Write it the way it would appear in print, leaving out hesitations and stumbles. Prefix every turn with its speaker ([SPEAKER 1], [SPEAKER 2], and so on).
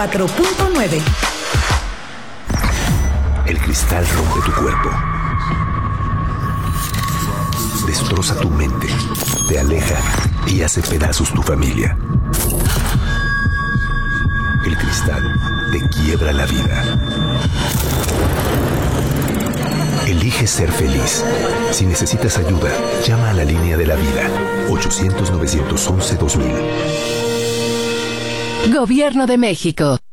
[SPEAKER 1] 4.9.
[SPEAKER 2] El cristal rompe tu cuerpo. Destroza tu mente, te aleja y hace pedazos tu familia. El cristal te quiebra la vida. Elige ser feliz. Si necesitas ayuda, llama a la línea de la vida. 800-911-2000.
[SPEAKER 3] Gobierno de México.